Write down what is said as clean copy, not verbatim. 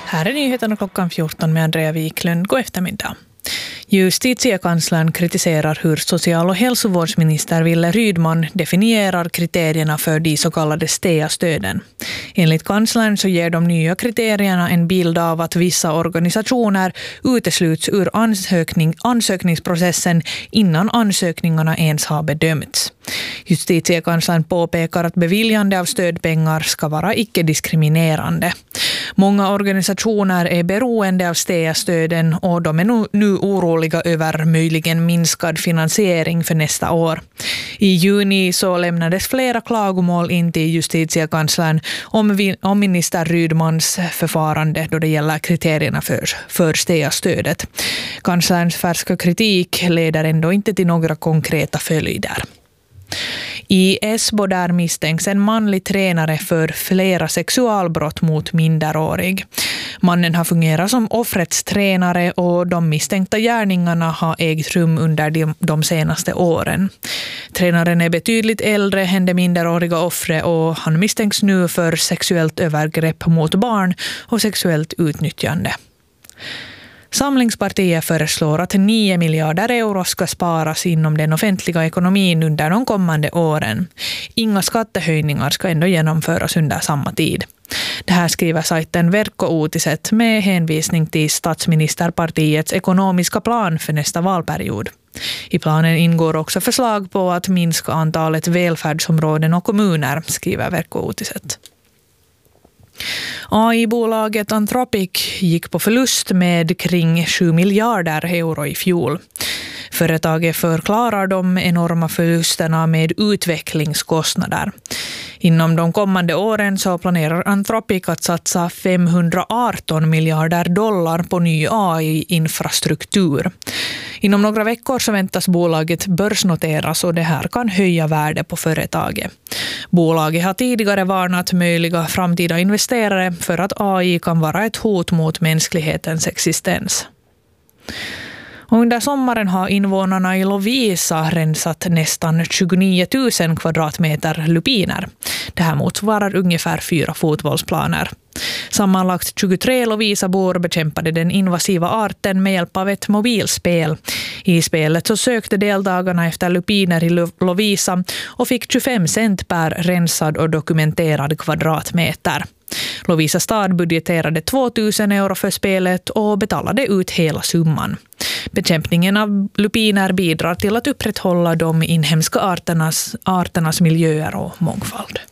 Här är nyheterna klockan 14 med Andrea Wiklund. God eftermiddag. Justitiekanslern kritiserar hur social- och hälsovårdsminister Wille Rydman definierar kriterierna för de så kallade STEA-stöden. Enligt kanslern så ger de nya kriterierna en bild av att vissa organisationer utesluts ur ansökningsprocessen innan ansökningarna ens har bedömts. Justitiekanslern påpekar att beviljande av stödpengar ska vara icke-diskriminerande. Många organisationer är beroende av STEA-stöden och de är nu oroliga över möjligen minskad finansiering för nästa år. I juni så lämnades flera klagomål in till justitiekanslern om minister Rydmans förfarande då det gäller kriterierna för STEA-stödet. Kanslerns färska kritik leder ändå inte till några konkreta följder. I Esbo där misstänks en manlig tränare för flera sexualbrott mot minderårig. Mannen har fungerat som offrets tränare och de misstänkta gärningarna har ägt rum under de senaste åren. Tränaren är betydligt äldre än det minderåriga offret och han misstänks nu för sexuellt övergrepp mot barn och sexuellt utnyttjande. Samlingspartiet föreslår att 9 miljarder euro ska sparas inom den offentliga ekonomin under de kommande åren. Inga skattehöjningar ska ändå genomföras under samma tid. Det här skriver sajten Verkko-uutiset med hänvisning till statsministerpartiets ekonomiska plan för nästa valperiod. I planen ingår också förslag på att minska antalet välfärdsområden och kommuner, skriver Verkko-uutiset. AI-bolaget Anthropic gick på förlust med kring 7 miljarder euro i fjol. Företaget förklarar de enorma förlusterna med utvecklingskostnader. Inom de kommande åren så planerar Anthropic att satsa 518 miljarder dollar på ny AI-infrastruktur. Inom några veckor så väntas bolaget börsnoteras och det här kan höja värde på företaget. Bolaget har tidigare varnat möjliga framtida investerare för att AI kan vara ett hot mot mänsklighetens existens. Och under sommaren har invånarna i Lovisa rensat nästan 29 000 kvadratmeter lupiner. Det här motsvarar ungefär 4 fotbollsplaner. Sammanlagt 23 Lovisa-bor bekämpade den invasiva arten med hjälp av ett mobilspel. I spelet så sökte deltagarna efter lupiner i Lovisa och fick 25 cent per rensad och dokumenterad kvadratmeter. Lovisa stad budgeterade 2 000 euro för spelet och betalade ut hela summan. Bekämpningen av lupiner bidrar till att upprätthålla de inhemska arternas miljöer och mångfald.